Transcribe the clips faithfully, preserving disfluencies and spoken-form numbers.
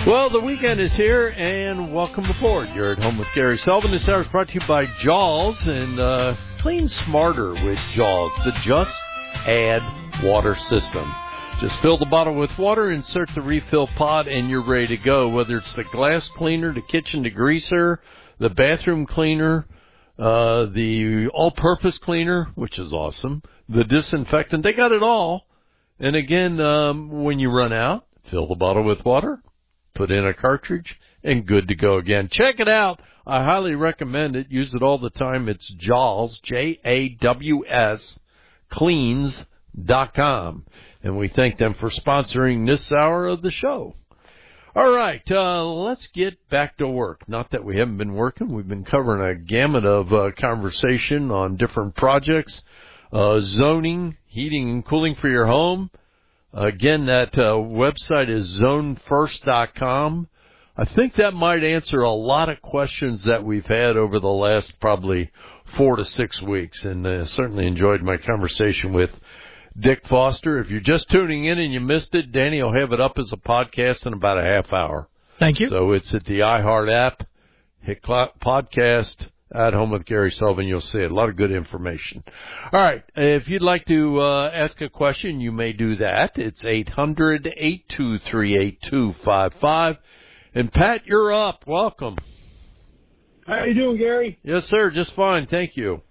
Well, the weekend is here, and welcome aboard. You're at home with Gary Sullivan. This hour is brought to you by Jaws, and uh, clean smarter with Jaws, the Just Add Water system. Just fill the bottle with water, insert the refill pod, and you're ready to go. Whether it's the glass cleaner, the kitchen degreaser, the bathroom cleaner, uh, the all-purpose cleaner, which is awesome, the disinfectant, they got it all. And again, um, when you run out, fill the bottle with water, put in a cartridge, and good to go again. Check it out. I highly recommend it. Use it all the time. It's Jaws, J A W S, cleans dot com. And we thank them for sponsoring this hour of the show. All right, uh, let's get back to work. Not that we haven't been working. We've been covering a gamut of uh, conversation on different projects, uh, zoning, heating and cooling for your home. Again, that uh, website is zone first dot com. I think that might answer a lot of questions that we've had over the last probably four to six weeks, and uh, certainly enjoyed my conversation with Dick Foster. If you're just tuning in and you missed it, Danny will have it up as a podcast in about a half hour. Thank you. So it's at the iHeart app. Hit podcast. At Home with Gary Sullivan, you'll see it. A lot of good information. All right. If you'd like to uh, ask a question, you may do that. It's eight hundred, eight two three, eight two five five. And, Pat, you're up. Welcome. How you doing, Gary? Yes, sir. Just fine. Thank you.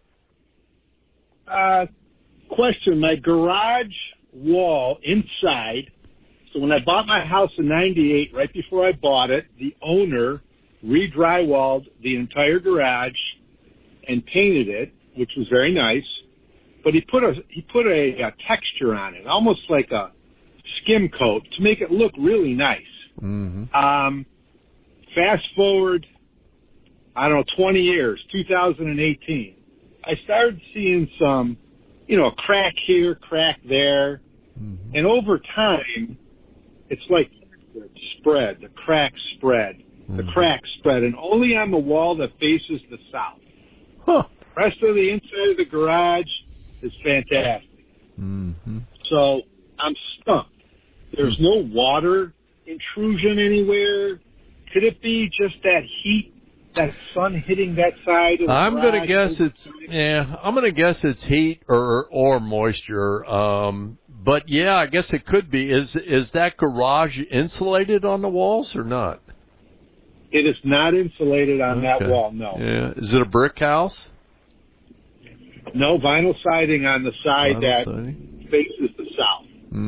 Uh, question. My garage wall inside, so when I bought my house in ninety-eight, right before I bought it, the owner re-drywalled the entire garage and painted it, which was very nice. But he put a he put a, a texture on it, almost like a skim coat, to make it look really nice. Mm-hmm. Um, fast forward, I don't know, twenty years, two thousand eighteen. I started seeing some, you know, a crack here, crack there, mm-hmm. and over time, it's like spread, the crack spread. The crack spread, and only on the wall that faces the south. Huh. The rest of the inside of the garage is fantastic. Mm-hmm. So I'm stumped. There's no water intrusion anywhere. Could it be just that heat, that sun hitting that side of the I'm garage? going to guess it's yeah. I'm going to guess it's heat or or moisture. Um, but yeah, I guess it could be. Is is that garage insulated on the walls or not? It is not insulated on Okay. that wall, no. Yeah. Is it a brick house? No vinyl siding on the side Vinyl that siding? faces the south.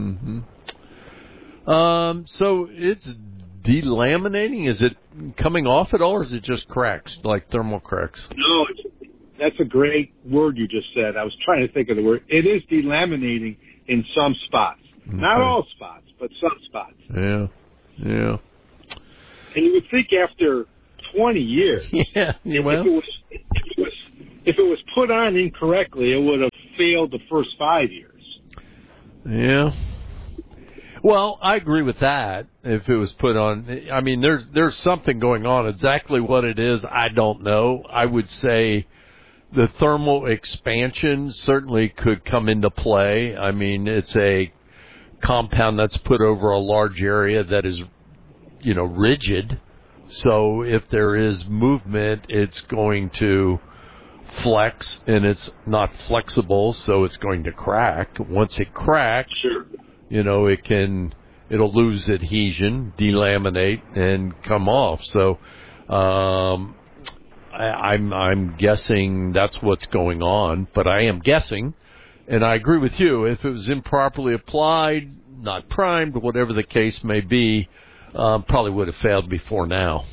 Mm-hmm. Um, so it's delaminating? Is it coming off at all, or is it just cracks, like thermal cracks? No, it's, that's a great word you just said. I was trying to think of the word. It is delaminating in some spots. Okay. Not all spots, but some spots. Yeah, yeah. And you would think after twenty years, yeah, well. if, it was, if, it was, if it was put on incorrectly, it would have failed the first five years. Yeah. Well, I agree with that. If it was put on, I mean, there's there's something going on. Exactly what it is, I don't know. I would say the thermal expansion certainly could come into play. I mean, it's a compound that's put over a large area that is, you know, rigid. So if there is movement, it's going to flex, and it's not flexible, so it's going to crack. Once it cracks, sure. you know, it can, it'll lose adhesion, delaminate, and come off. So um, I, I'm I'm guessing that's what's going on, but I am guessing, and I agree with you. If it was improperly applied, not primed, whatever the case may be, Um, probably would have failed before now.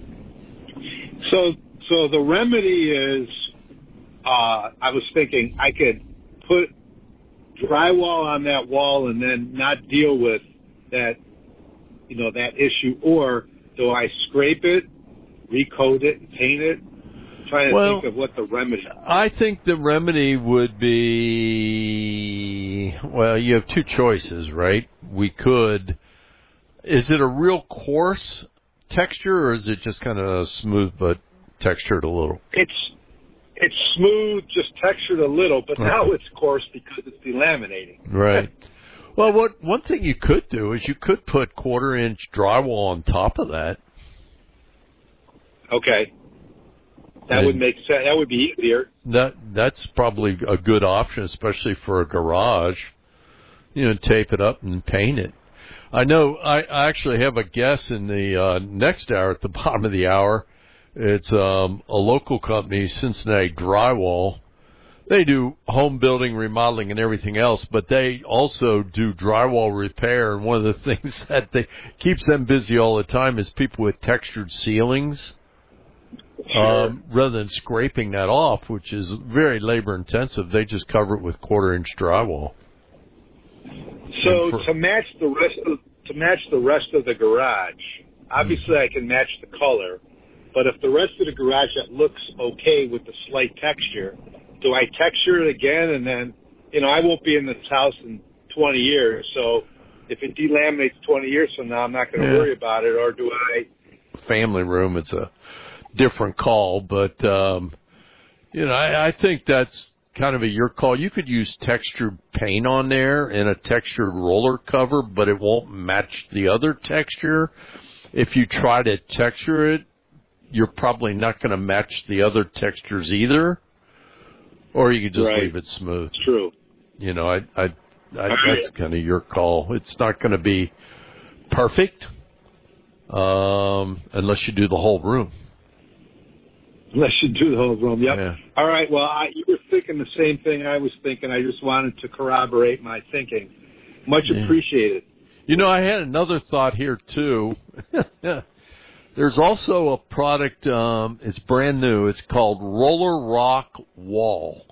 So, so the remedy is, uh, I was thinking I could put drywall on that wall and then not deal with that, you know, that issue, or do I scrape it, recoat it, paint it? I'm trying to well, think of what the remedy is. I think the remedy would be, well, you have two choices, right? We could. Is it a real coarse texture, or is it just kind of smooth but textured a little? It's it's smooth, just textured a little, but okay. now it's coarse because it's delaminating. Right. Well, what one thing you could do is you could put quarter-inch drywall on top of that. Okay. That and would make sense. That would be easier. That That's probably a good option, especially for a garage. You know, tape it up and paint it. I know I, I actually have a guest in the uh, next hour at the bottom of the hour. It's um, a local company, Cincinnati Drywall. They do home building, remodeling, and everything else, but they also do drywall repair. And one of the things that they, keeps them busy all the time is people with textured ceilings. Sure. Um, rather than scraping that off, which is very labor intensive, they just cover it with quarter inch drywall. So for, to match the rest of to match the rest of the garage, obviously I can match the color, but if the rest of the garage that looks okay with the slight texture, do I texture it again? And then, you know, I won't be in this house in twenty years, so if it delaminates twenty years from now, I'm not going to yeah. worry about it. Or do I? Family room, it's a different call, but um, you know, I, I think that's kind of a your call. You could use textured paint on there and a textured roller cover, but it won't match the other texture. If you try to texture it, you're probably not going to match the other textures either. Or you could just right. leave it smooth. True. You know, I, I, I that's kind of your call. It's not going to be perfect um, unless you do the whole room. Unless you do the whole room, yep. Yeah. All right, well, I, you were thinking the same thing I was thinking. I just wanted to corroborate my thinking. Much yeah. appreciated. You know, I had another thought here, too. There's also a product, um, it's brand new. It's called Roller Rock Wall.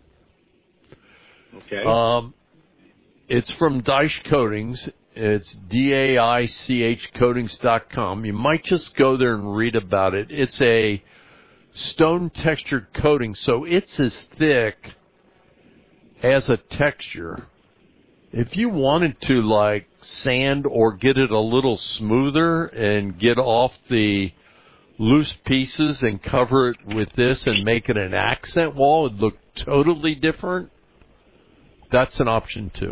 Okay. Um, it's from Daich Coatings. It's D A I C H coatings dot com. You might just go there and read about it. It's a stone textured coating, so it's as thick as a texture. If you wanted to, like, sand or get it a little smoother and get off the loose pieces and cover it with this and make it an accent wall, it'd look totally different. That's an option, too.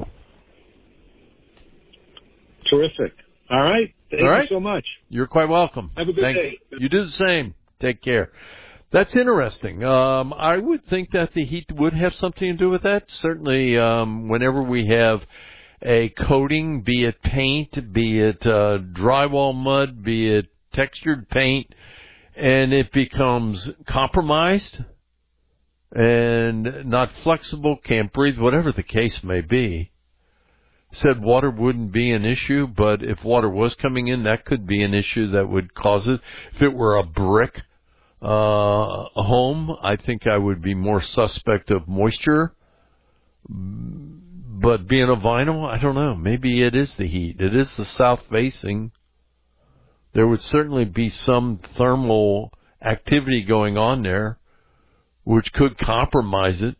Terrific. All right. Thank All right. you so much. You're quite welcome. Have a good Thanks. day. You do the same. Take care. That's interesting. Um, I would think that the heat would have something to do with that. Certainly, um, whenever we have a coating, be it paint, be it uh, drywall mud, be it textured paint, and it becomes compromised and not flexible, can't breathe, whatever the case may be. Said water wouldn't be an issue, but if water was coming in, that could be an issue that would cause it. If it were a brick uh, home, I think I would be more suspect of moisture. But being a vinyl, I don't know. Maybe it is the heat. It is the south facing. There would certainly be some thermal activity going on there, which could compromise it.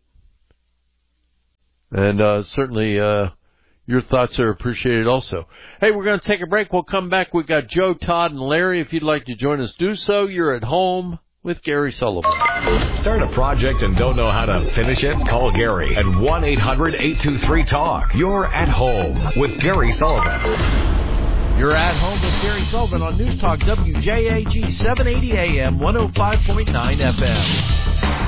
And uh, certainly uh, your thoughts are appreciated also. Hey, we're going to take a break. We'll come back. We've got Joe, Todd, and Larry. If you'd like to join us, do so. You're at home with Gary Sullivan. Start a project and don't know how to finish it? Call Gary at one eight hundred eight two three talk. You're at home with Gary Sullivan. You're at home with Gary Sullivan on News Talk W J A G seven eighty A M, one oh five point nine F M.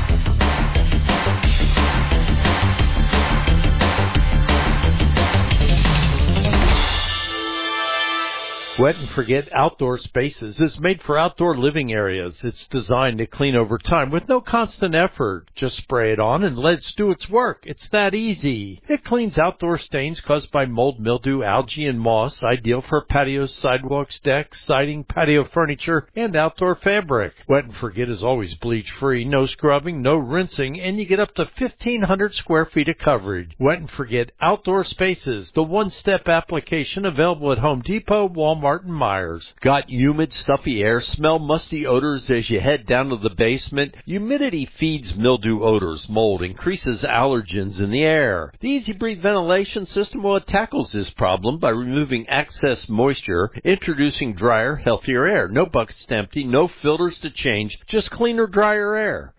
Wet and Forget Outdoor Spaces is made for outdoor living areas. It's designed to clean over time with no constant effort. Just spray it on and let it do its work. It's that easy. It cleans outdoor stains caused by mold, mildew, algae, and moss, ideal for patios, sidewalks, decks, siding, patio furniture, and outdoor fabric. Wet and Forget is always bleach-free, no scrubbing, no rinsing, and you get up to fifteen hundred square feet of coverage. Wet and Forget Outdoor Spaces, the one-step application available at Home Depot, Walmart, and Myers. Got humid, stuffy air, smell musty odors as you head down to the basement? Humidity feeds mildew odors, mold, increases allergens in the air. The Easy Breathe ventilation system well, it tackles this problem by removing excess moisture, introducing drier, healthier air. No buckets to empty, no filters to change, just cleaner, drier air.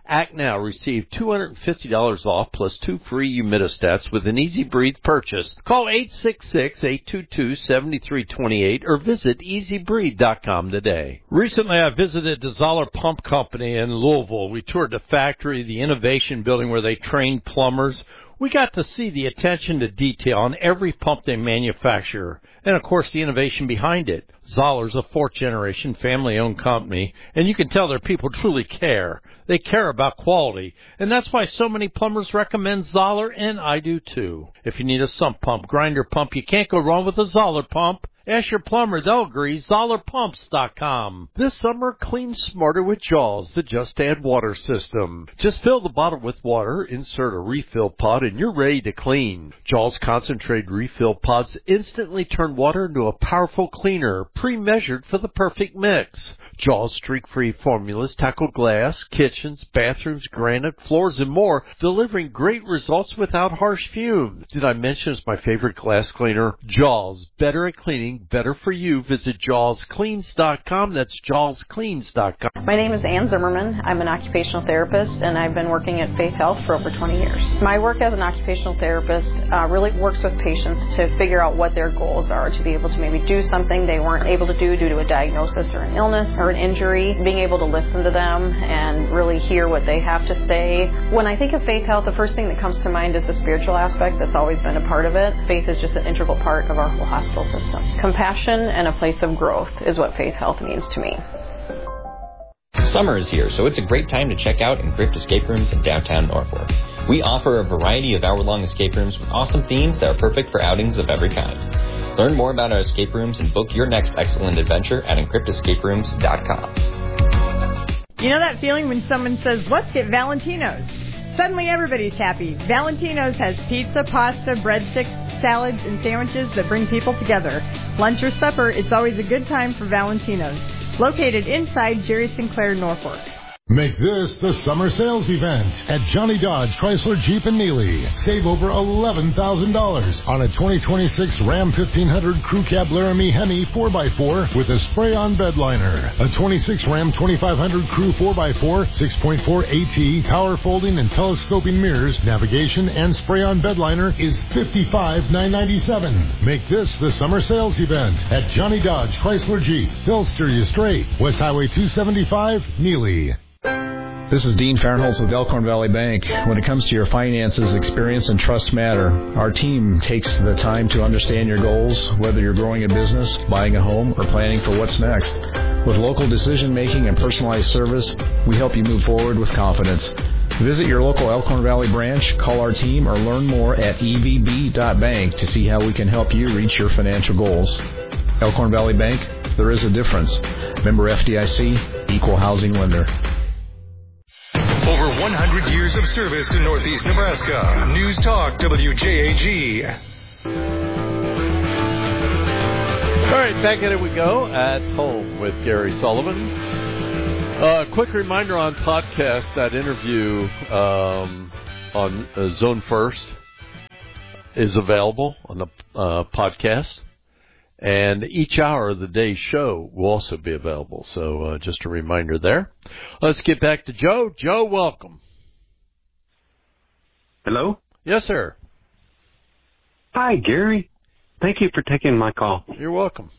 Act now. Receive two hundred fifty dollars off plus two free humidistats with an Easy Breathe purchase. Call eight six six, eight two two, seven three two eight or visit easy breathe dot com today. Recently, I visited the Zoller Pump Company in Louisville. We toured the factory, the innovation building where they train plumbers. We got to see the attention to detail on every pump they manufacture, and of course the innovation behind it. Zoller's a fourth-generation family-owned company, and you can tell their people truly care. They care about quality, and that's why so many plumbers recommend Zoller, and I do too. If you need a sump pump, grinder pump, you can't go wrong with a Zoller pump. Ask your plumber, they'll agree. Zoller Pumps dot com. This summer, clean smarter with Jaws, the Just Add water system. Just fill the bottle with water, insert a refill pod, and you're ready to clean. Jaws concentrated refill pods instantly turn water into a powerful cleaner, pre-measured for the perfect mix. Jaws streak-free formulas tackle glass, kitchens, bathrooms, granite, floors, and more, delivering great results without harsh fumes. Did I mention it's my favorite glass cleaner? Jaws, better at cleaning, better for you. Visit Jaws Cleans dot com. That's Jaws Cleans dot com. My name is Ann Zimmerman. I'm an occupational therapist, and I've been working at Faith Health for over twenty years. My work as an occupational therapist uh, really works with patients to figure out what their goals are, to be able to maybe do something they weren't able to do due to a diagnosis or an illness or an injury, being able to listen to them and really hear what they have to say. When I think of Faith Health, the first thing that comes to mind is the spiritual aspect that's always been a part of it. Faith is just an integral part of our whole hospital system. Compassion and a place of growth is what Faith Health means to me. Summer is here, so it's a great time to check out Encrypt Escape Rooms in downtown Norfolk. We offer a variety of hour-long escape rooms with awesome themes that are perfect for outings of every kind. Learn more about our escape rooms and book your next excellent adventure at encrypt escape rooms dot com. You know that feeling when someone says, let's get Valentino's? Suddenly everybody's happy. Valentino's has pizza, pasta, breadsticks, salads, and sandwiches that bring people together. Lunch or supper, it's always a good time for Valentino's. Located inside Jerry Sinclair, Norfolk. Make this the summer sales event at Johnny Dodge Chrysler Jeep and Neely. Save over eleven thousand dollars on a twenty twenty-six Ram fifteen hundred Crew Cab Laramie Hemi four by four with a spray-on bed liner. A twenty-six Ram twenty-five hundred Crew four by four six point four AT, power folding and telescoping mirrors, navigation, and spray-on bed liner is fifty-five thousand nine hundred ninety-seven dollars. Make this the summer sales event at Johnny Dodge Chrysler Jeep. They'll steer you straight. West Highway two seventy-five, Neely. This is Dean Farnholtz with Elkhorn Valley Bank. When it comes to your finances, experience and trust matter. Our team takes the time to understand your goals, whether you're growing a business, buying a home, or planning for what's next. With local decision-making and personalized service, we help you move forward with confidence. Visit your local Elkhorn Valley branch, call our team, or learn more at e v b dot bank to see how we can help you reach your financial goals. Elkhorn Valley Bank, there is a difference. Member F D I C, Equal Housing Lender. Over one hundred years of service to Northeast Nebraska. News Talk W J A G. All right, back at it we go at home with Gary Sullivan. Uh, quick reminder on podcast, that interview um, on uh, Zone First is available on the uh, podcast. And each hour of the day's show will also be available. So uh, just a reminder there. Let's get back to Joe. Joe, welcome. Hello? Yes, sir. Hi, Gary. Thank you for taking my call. You're welcome.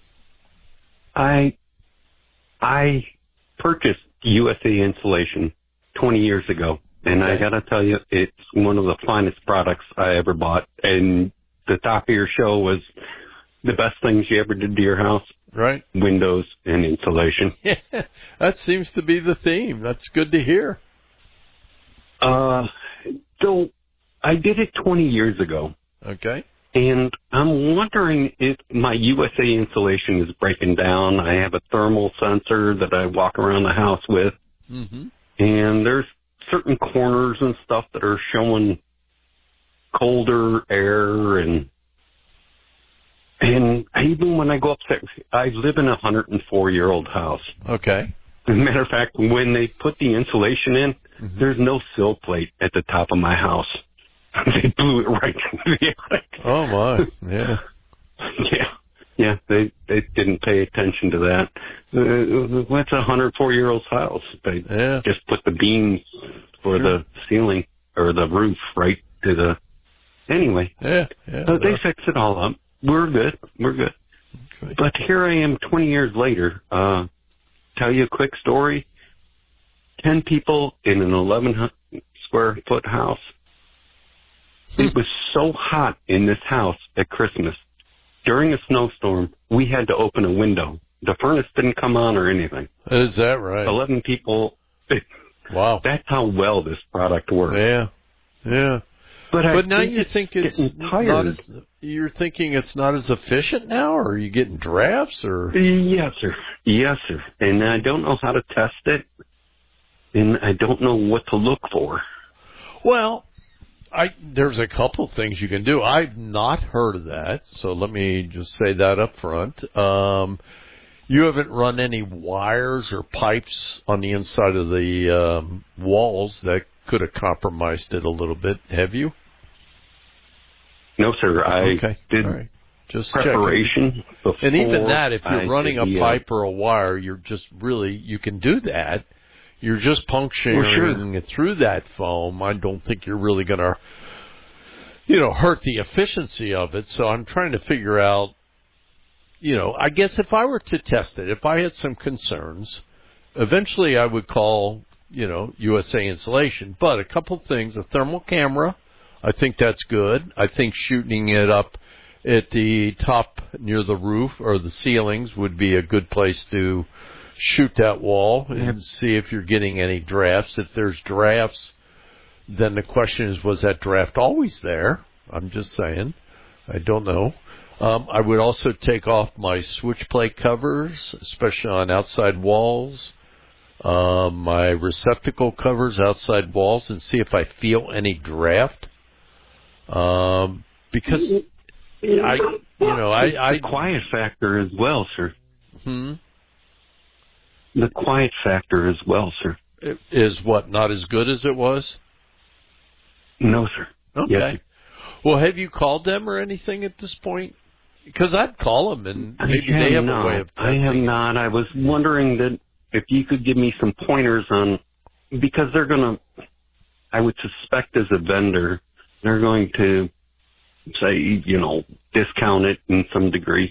I I purchased U S A Insulation twenty years ago, and okay. I got to tell you, it's one of the finest products I ever bought. And the top of your show was the best things you ever did to your house. Right. Windows and insulation. Yeah, that seems to be the theme. That's good to hear. Uh, so I did it twenty years ago. Okay. And I'm wondering if my U S A insulation is breaking down. I have a thermal sensor that I walk around the house with. Mm-hmm. And there's certain corners and stuff that are showing colder air and And even when I go upstairs, I live in a one hundred four year old house. Okay. As a matter of fact, when they put the insulation in, mm-hmm. there's no sill plate at the top of my house. They blew it right into the attic. Oh, my. Yeah. Yeah. Yeah, they they didn't pay attention to that. Uh, it's a one hundred four year old house. They yeah. just put the beams for sure. the ceiling or the roof right to the. Anyway, yeah, yeah. So they fixed it all up. We're good. We're good. Okay. But here I am, twenty years later. Uh, tell you a quick story. Ten people in an eleven square foot house. It was so hot in this house at Christmas. During a snowstorm, we had to open a window. The furnace didn't come on or anything. Is that right? Eleven people. Wow. That's how well this product works. Yeah, yeah. But, but now think you it's think it's tired. not as, you're thinking it's not as efficient now, or are you getting drafts, or? Yes, sir. Yes, sir. And I don't know how to test it, and I don't know what to look for. Well, I there's a couple things you can do. I've not heard of that, so let me just say that up front. Um, you haven't run any wires or pipes on the inside of the um, walls that could have compromised it a little bit, have you? No, sir. I okay. did right. just preparation. And even that, if you're I running did, a pipe or a wire, you're just really, you can do that. You're just puncturing well, sure. through that foam. I don't think you're really going to, you know, hurt the efficiency of it. So I'm trying to figure out, you know, I guess if I were to test it, if I had some concerns, eventually I would call, you know, U S A Insulation. But a couple things, a thermal camera, I think that's good. I think shooting it up at the top near the roof or the ceilings would be a good place to shoot that wall and see if you're getting any drafts. If there's drafts, then the question is, was that draft always there? I'm just saying. I don't know. Um, I would also take off my switch plate covers, especially on outside walls, uh, my receptacle covers outside walls, and see if I feel any draft. Um, because I, you know, I, I the quiet factor as well, sir. Hmm. The quiet factor as well, sir. It is what, not as good as it was? No, sir. Okay. Yes, well, have you called them or anything at this point? Because I'd call them, and maybe have they have not. a way of testing. I have not. I was wondering that if you could give me some pointers on, because they're going to, I would suspect as a vendor, they're going to say, you know, discount it in some degree.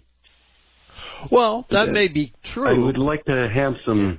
Well, that may be true. I would like to have some.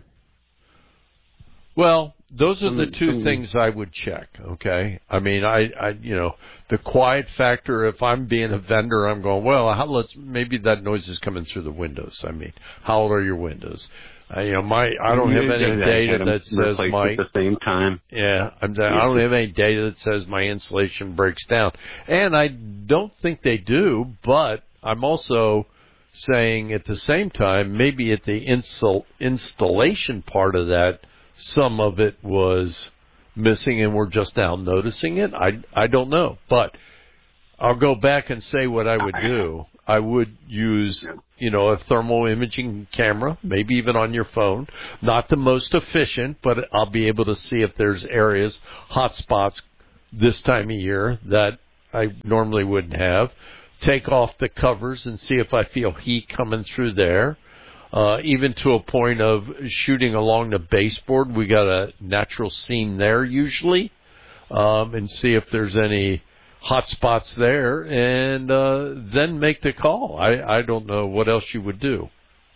Well, those are some, the two some, things I would check, okay? I mean, I, I, you know, the quiet factor, if I'm being a vendor, I'm going, well, how, let's, maybe that noise is coming through the windows. I mean, how old are your windows? I, you know, my, I don't have any data that says my, at the same time. Yeah, I'm, I don't have any data that says my insulation breaks down. And I don't think they do, but I'm also saying at the same time, maybe at the install, installation part of that, some of it was missing and we're just now noticing it. I, I don't know. But I'll go back and say what I would do. I would use, you know, a thermal imaging camera, maybe even on your phone. Not the most efficient, but I'll be able to see if there's areas, hot spots this time of year that I normally wouldn't have. Take off the covers and see if I feel heat coming through there. Uh, even to a point of shooting along the baseboard. We got a natural seam there usually, um, and see if there's any hot spots there, and uh, then make the call. I, I don't know what else you would do.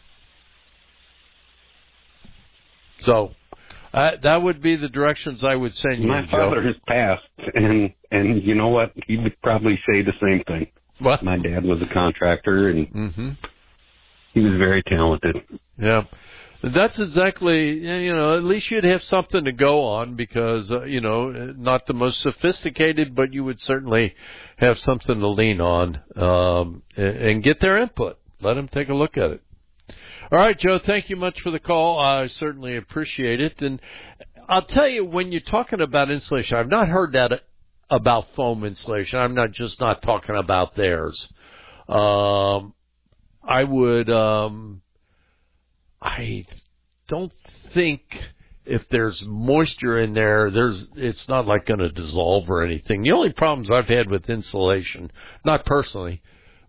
So uh, that would be the directions I would send you. My Joe. father has passed, and and you know what? He would probably say the same thing. What? My dad was a contractor, and mm-hmm. he was very talented. Yeah. That's exactly, you know, at least you'd have something to go on because, uh, you know, not the most sophisticated, but you would certainly have something to lean on um, and, and get their input. Let them take a look at it. All right, Joe, thank you much for the call. I certainly appreciate it. And I'll tell you, when you're talking about insulation, I've not heard that about foam insulation. I'm not just not talking about theirs. Um, I would, um, I don't think if there's moisture in there, there's, it's not like going to dissolve or anything. The only problems I've had with insulation, not personally,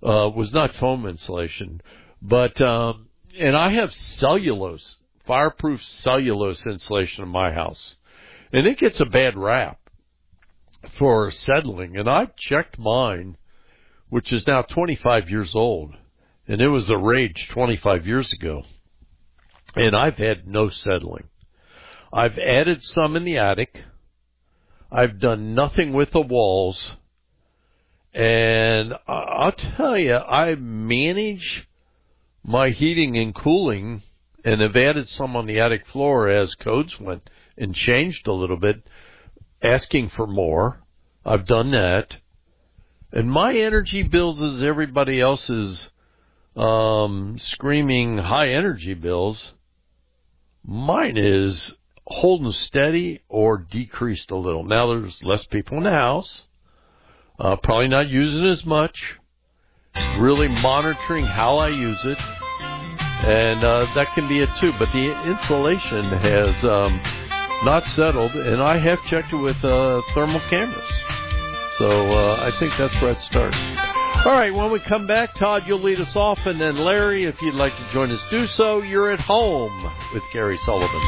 uh, was not foam insulation, but um, and I have cellulose, fireproof cellulose insulation in my house, and it gets a bad rap for settling. And I've checked mine, which is now twenty-five years old, and it was the rage twenty-five years ago, and I've had no settling. I've added some in the attic. I've done nothing with the walls. And I'll tell you, I manage my heating and cooling and have added some on the attic floor as codes went and changed a little bit, asking for more. I've done that. And my energy bills is everybody else's um, screaming high energy bills. Mine is holding steady or decreased a little. Now there's less people in the house, uh, probably not using as much, really monitoring how I use it, and uh, that can be it too. But the insulation has um, not settled, and I have checked it with uh, thermal cameras. So uh, I think that's where it starts. All right, when we come back, Todd, you'll lead us off, and then Larry, if you'd like to join us, do so. You're at home with Gary Sullivan.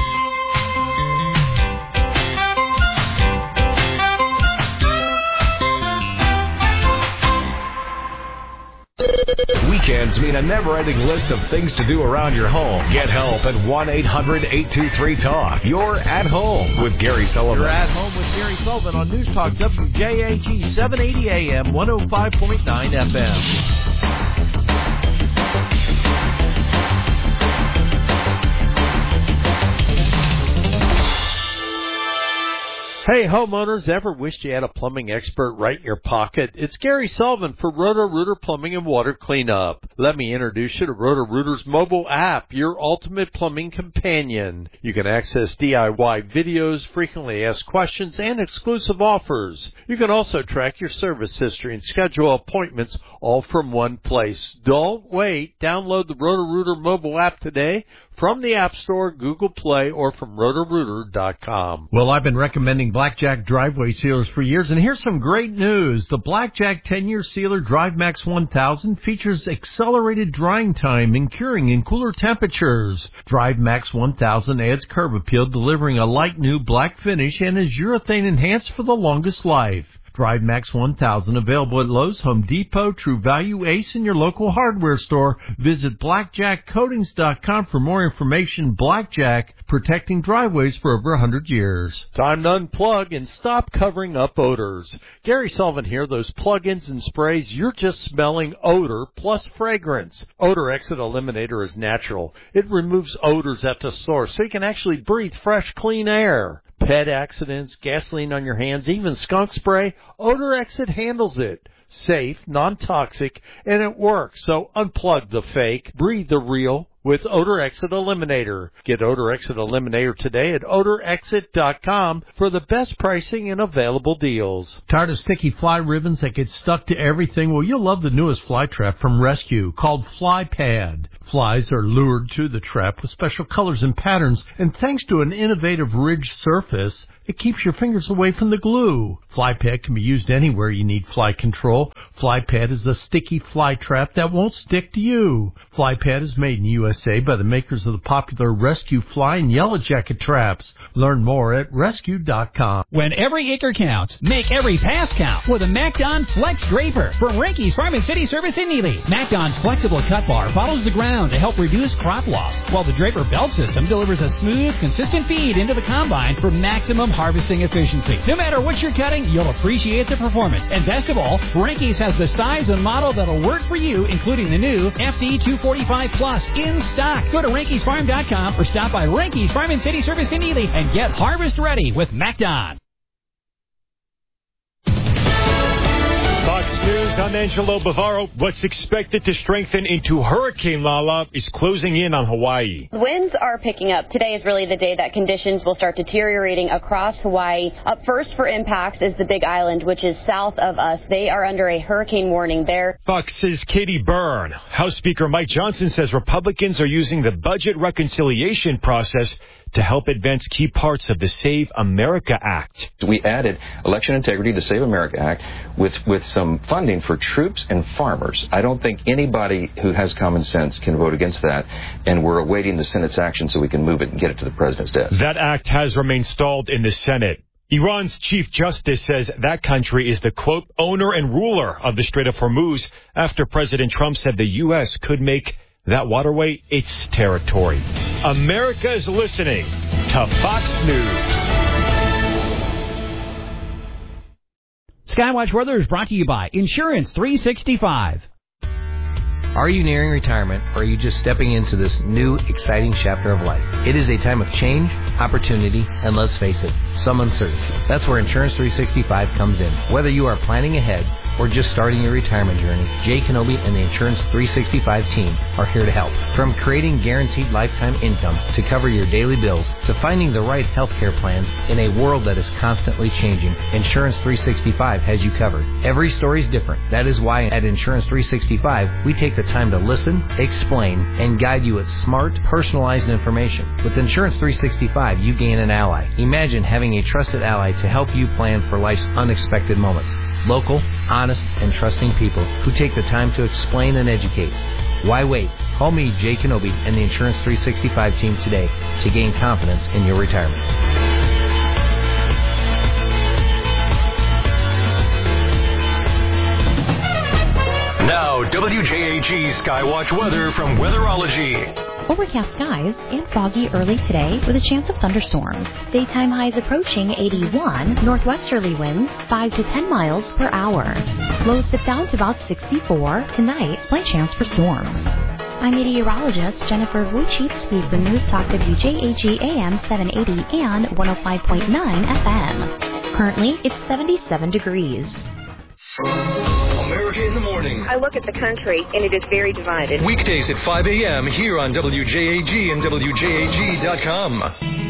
Weekends mean a never-ending list of things to do around your home. Get help at one eight hundred eight two three talk. You're at home with Gary Sullivan. You're at home with Gary Sullivan on News Talk W J A G seven eighty A M, one oh five point nine F M. Hey, homeowners, ever wished you had a plumbing expert right in your pocket? It's Gary Sullivan for Roto-Rooter Plumbing and Water Cleanup. Let me introduce you to Roto-Rooter's mobile app, your ultimate plumbing companion. You can access D I Y videos, frequently asked questions, and exclusive offers. You can also track your service history and schedule appointments all from one place. Don't wait. Download the Roto-Rooter mobile app today from the App Store, Google Play, or from roto rooter dot com. Well, I've been recommending Blackjack driveway sealers for years, and here's some great news. The Blackjack ten-year sealer DriveMax one thousand features accelerated drying time and curing in cooler temperatures. DriveMax one thousand adds curb appeal, delivering a light new black finish, and is urethane enhanced for the longest life. DriveMax one thousand available at Lowe's, Home Depot, True Value, Ace, and your local hardware store. Visit blackjack coatings dot com for more information. Blackjack, protecting driveways for over one hundred years. Time to unplug and stop covering up odors. Gary Sullivan here. Those plug-ins and sprays, you're just smelling odor plus fragrance. Odor Exit Eliminator is natural. It removes odors at the source so you can actually breathe fresh, clean air. Pet accidents, gasoline on your hands, even skunk spray, Odor Exit handles it. Safe, non-toxic, and it works. So unplug the fake, breathe the real with Odor Exit Eliminator. Get Odor Exit Eliminator today at odor exit dot com for the best pricing and available deals. Tired of sticky fly ribbons that get stuck to everything? Well, you'll love the newest fly trap from Rescue called Fly Pad. Flies are lured to the trap with special colors and patterns, and thanks to an innovative ridged surface, it keeps your fingers away from the glue. Fly Pad can be used anywhere you need fly control. Fly Pad is a sticky fly trap that won't stick to you. Fly Pad is made in U S A by the makers of the popular Rescue Fly and Yellow Jacket traps. Learn more at rescue dot com. When every acre counts, make every pass count with a MacDon Flex Draper from Rinky's Farm and City Service in Neely. MacDon's flexible cut bar follows the ground to help reduce crop loss, while the Draper belt system delivers a smooth, consistent feed into the combine for maximum harvesting efficiency. No matter what you're cutting, you'll appreciate the performance. And best of all, Rinky's has the size and model that'll work for you, including the new F D two forty-five Plus in stock. Go to Rinky's Farm dot com or stop by Rinky's Farm and City Service in Ely and get harvest ready with MacDon. Fox News, I'm Angelo Bavaro. What's expected to strengthen into Hurricane Lala is closing in on Hawaii. Winds are picking up. Today is really the day that conditions will start deteriorating across Hawaii. Up first for impacts is the Big Island, which is south of us. They are under a hurricane warning there. Fox's Katie Byrne. House Speaker Mike Johnson says Republicans are using the budget reconciliation process to help advance key parts of the Save America Act. We added election integrity, the Save America Act, with, with some funding for troops and farmers. I don't think anybody who has common sense can vote against that, and we're awaiting the Senate's action so we can move it and get it to the president's desk. That act has remained stalled in the Senate. Iran's Chief Justice says that country is the, quote, owner and ruler of the Strait of Hormuz after President Trump said the U S could make that waterway its territory. America is listening to Fox News. Skywatch Weather is brought to you by Insurance three sixty-five. Are you nearing retirement, or are you just stepping into this new, exciting chapter of life? It is a time of change, opportunity, and let's face it, some uncertainty. That's where Insurance three sixty-five comes in. Whether you are planning ahead or just starting your retirement journey, Jay Kenobi and the Insurance three sixty-five team are here to help. From creating guaranteed lifetime income to cover your daily bills to finding the right healthcare plans in a world that is constantly changing, Insurance three sixty-five has you covered. Every story is different. That is why at Insurance three sixty-five, we take the time to listen, explain, and guide you with smart, personalized information. With Insurance three sixty-five, you gain an ally. Imagine having a trusted ally to help you plan for life's unexpected moments. Local, honest, and trusting people who take the time to explain and educate. Why wait? Call me, Jay Kenobi, and the Insurance three sixty-five team today to gain confidence in your retirement. Now, W J A G Skywatch weather from Weatherology. Overcast skies and foggy early today with a chance of thunderstorms. Daytime highs approaching eighty-one, northwesterly winds five to ten miles per hour. Lows dip down to about sixty-four. Tonight, slight chance for storms. I'm meteorologist Jennifer Wojcicki for News Talk W J A G A M seven eighty and one oh five point nine F M. Currently, it's seventy-seven degrees. America in the morning. I look at the country, and it is very divided. Weekdays at five a.m. here on W J A G and W J A G dot com.